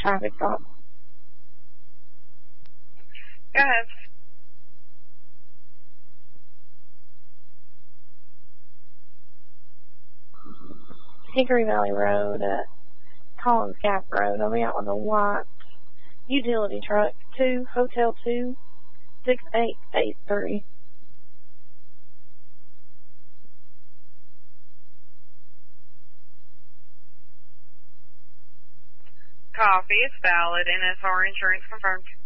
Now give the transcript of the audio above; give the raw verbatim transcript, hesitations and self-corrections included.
traffic stop. Go ahead. Hickory Valley Road, uh, Collins Gap Road. I'll be out with a white utility truck, two, Hotel two, six eight eight three. Copy. It's valid. N S R insurance confirmed.